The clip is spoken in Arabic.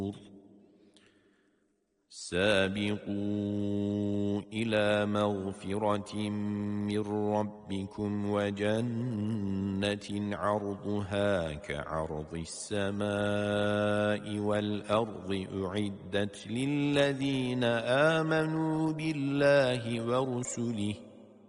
سابقوا إلى مغفرة من ربكم وجنة عرضها كعرض السماء والأرض أعدت للذين آمنوا بالله ورسله